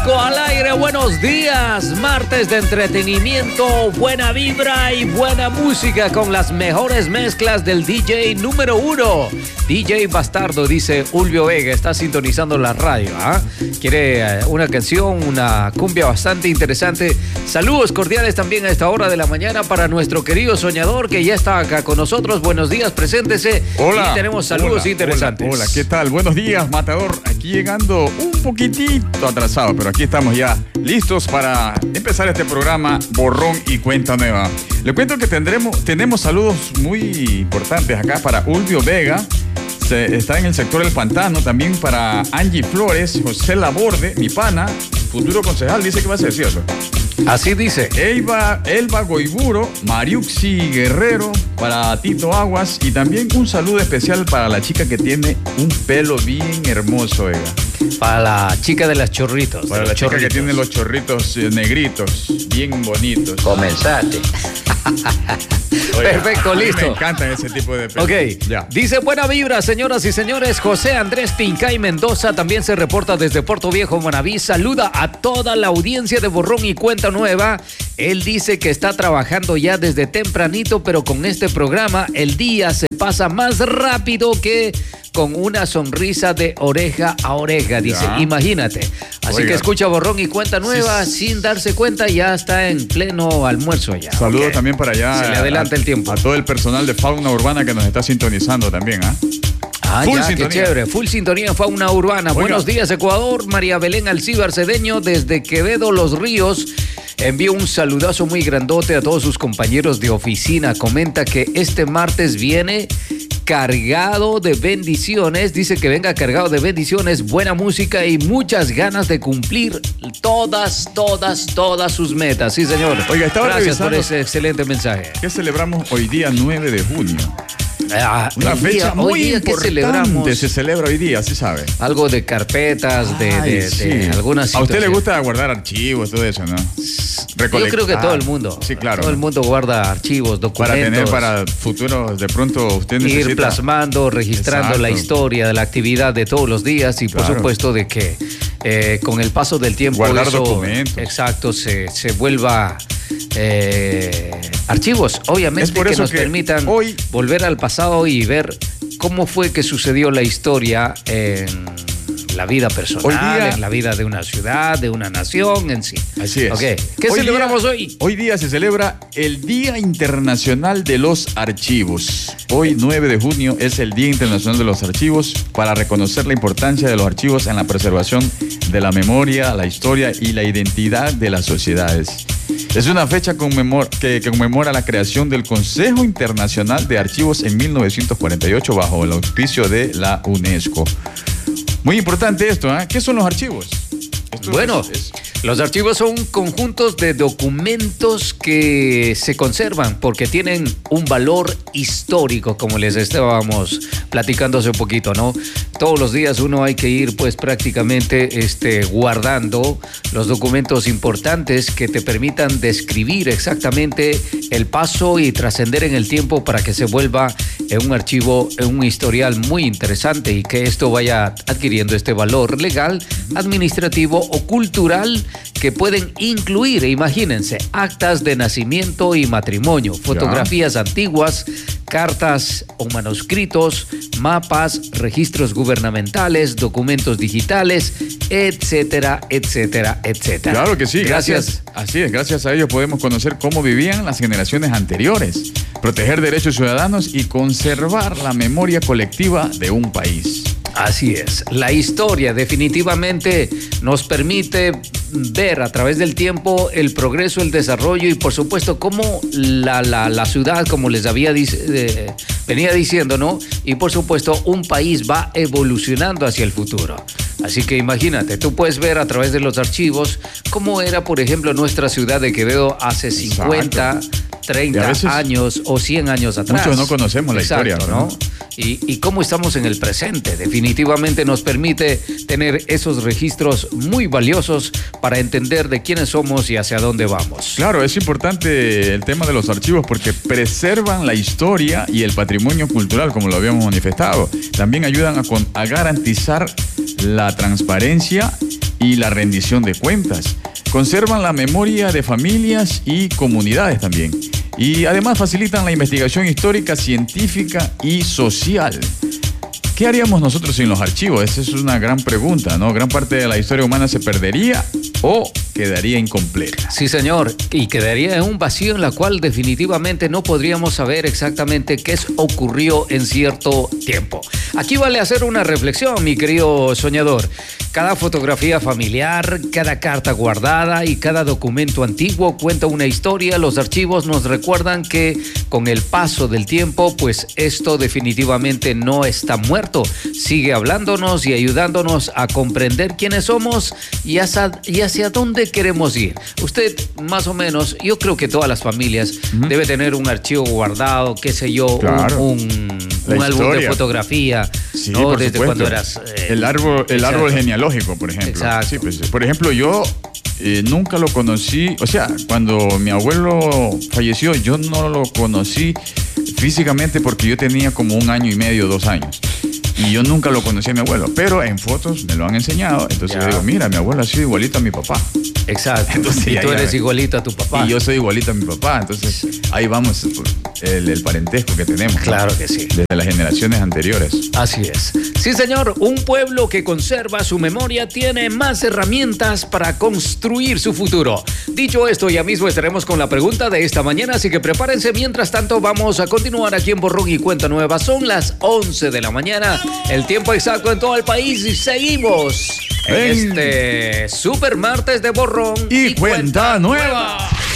México al aire, buenos días. Martes de entretenimiento, buena vibra y buena música con las mejores mezclas del DJ número 1. DJ Bastardo, dice Ulvio Vega, está sintonizando la radio. Quiere una canción, una cumbia bastante interesante. Saludos cordiales también a esta hora de la mañana para nuestro querido soñador que ya está acá con nosotros. Buenos días, preséntese. Hola. Y tenemos saludos interesantes. Hola, ¿qué tal? Buenos días, Matador. Aquí llegando un poquitito atrasado, pero aquí estamos ya listos para empezar este programa Borrón y Cuenta Nueva. Le cuento que tenemos saludos muy importantes acá para Ulvio Vega. Está en el sector del Pantano. También para Angie Flores, José Laborde, mi pana, futuro concejal, dice que va a ser cierto. Así dice. Elba Goiburo, Mariuxi Guerrero, para Tito Aguas y también un saludo especial para la chica que tiene un pelo bien hermoso, Vega. Para la chica de los chorritos. Para la chica que tiene los chorritos negritos, bien bonitos. Comenzate. Oiga, perfecto, listo. Me encantan ese tipo de pelos. Ok, ya. Dice buena vibra, señoras y señores. José Andrés Pincay Mendoza también se reporta desde Puerto Viejo, Manaví. Saluda a toda la audiencia de Borrón y Cuenta Nueva. Él dice que está trabajando ya desde tempranito, pero con este programa el día se pasa más rápido que con una sonrisa de oreja a oreja, dice. Ya. Imagínate. Así que escucha Borrón y Cuenta Nueva, sí. Sin darse cuenta, ya está en pleno almuerzo ya. Saludos también para allá. Se le adelanta el tiempo. A todo el personal de Fauna Urbana que nos está sintonizando también, full sintonía. Qué chévere. Full sintonía en Fauna Urbana. Oiga. Buenos días, Ecuador. María Belén Alcíbar Cedeño, desde Quevedo, Los Ríos. Envío un saludazo muy grandote a todos sus compañeros de oficina. Comenta que este martes viene cargado de bendiciones. Dice que venga cargado de bendiciones, buena música y muchas ganas de cumplir todas sus metas. Sí, señor. Oiga, estaba Gracias por ese excelente mensaje. ¿Qué celebramos hoy día 9 de junio? Una fecha muy importante se celebra hoy día, ¿sí sabe? Algo de carpetas, de algunas situaciones. A usted le gusta guardar archivos, todo eso, ¿no? Yo creo que todo el mundo. Sí, claro. Todo el mundo guarda archivos, documentos. Para futuros, de pronto usted necesita ir plasmando, registrando. Exacto. La historia de la actividad de todos los días y por supuesto de que con el paso del tiempo guardar documentos. Exacto, se vuelva archivos, obviamente, que nos permitan hoy volver al pasado y ver cómo fue que sucedió la historia en la vida personal, en la vida de una ciudad, de una nación en sí. Así es. Okay. ¿Qué celebramos hoy? Hoy día se celebra el Día Internacional de los Archivos. Hoy, 9 de junio, es el Día Internacional de los Archivos para reconocer la importancia de los archivos en la preservación de la memoria, la historia y la identidad de las sociedades. Es una fecha que conmemora la creación del Consejo Internacional de Archivos en 1948 bajo el auspicio de la UNESCO. Muy importante esto, ¿eh? ¿Qué son los archivos? Los archivos son conjuntos de documentos que se conservan porque tienen un valor histórico, como les estábamos platicando hace poquito, ¿no? Todos los días uno hay que ir pues prácticamente guardando los documentos importantes que te permitan describir exactamente el paso y trascender en el tiempo para que se vuelva en un archivo, en un historial muy interesante y que esto vaya adquiriendo este valor legal, administrativo o cultural que pueden incluir, imagínense, actas de nacimiento y matrimonio, fotografías antiguas, cartas o manuscritos, mapas, registros gubernamentales, documentos digitales, etcétera, etcétera, etcétera. Claro que sí, gracias. Así es, gracias a ellos podemos conocer cómo vivían las generaciones anteriores, proteger derechos ciudadanos y conservar la memoria colectiva de un país. Así es, la historia definitivamente nos permite ver a través del tiempo el progreso, el desarrollo y por supuesto cómo la ciudad, como les venía diciendo, ¿no? Y por supuesto un país va evolucionando hacia el futuro. Así que imagínate, tú puedes ver a través de los archivos cómo era, por ejemplo, nuestra ciudad de Quevedo hace 50, 30 años o 100 años atrás. Muchos no conocemos la historia, ¿no? Y cómo estamos en el presente. Definitivamente nos permite tener esos registros muy valiosos para entender de quiénes somos y hacia dónde vamos. Claro, es importante el tema de los archivos porque preservan la historia y el patrimonio cultural, como lo habíamos manifestado. También ayudan a garantizar la transparencia y la rendición de cuentas. Conservan la memoria de familias y comunidades también. Y además facilitan la investigación histórica, científica y social. ¿Qué haríamos nosotros sin los archivos? Esa es una gran pregunta, ¿no? Gran parte de la historia humana se perdería o quedaría incompleta. Sí, señor, y quedaría en un vacío en la cual definitivamente no podríamos saber exactamente qué ocurrió en cierto tiempo. Aquí vale hacer una reflexión, mi querido soñador. Cada fotografía familiar, cada carta guardada y cada documento antiguo cuenta una historia. Los archivos nos recuerdan que con el paso del tiempo, pues esto definitivamente no está muerto. Sigue hablándonos y ayudándonos a comprender quiénes somos y hacia dónde queremos ir. Usted, más o menos, yo creo que todas las familias debe tener un archivo guardado, qué sé yo, claro. un álbum de fotografía, sí, ¿no? Desde supuesto. Cuando eras... el árbol genealógico, por ejemplo. Exacto. Sí, pues, por ejemplo, yo nunca lo conocí, o sea, cuando mi abuelo falleció, yo no lo conocí físicamente porque yo tenía como 1 año y medio, 2 años. Y yo nunca lo conocí a mi abuelo, pero en fotos me lo han enseñado. Entonces yo digo, mira, mi abuelo ha sido igualito a mi papá. Exacto. Entonces, y tú eres igualito a tu papá. Y yo soy igualito a mi papá. Entonces ahí vamos, el parentesco que tenemos. Claro, ¿no? que sí. Desde las generaciones anteriores. Así es. Sí, señor, un pueblo que conserva su memoria tiene más herramientas para construir su futuro. Dicho esto, ya mismo estaremos con la pregunta de esta mañana, así que prepárense. Mientras tanto, vamos a continuar aquí en Borrón y Cuenta Nueva. Son las 11 de la mañana, el tiempo exacto en todo el país, y seguimos en este Super Martes de Borrón y Cuenta Nueva.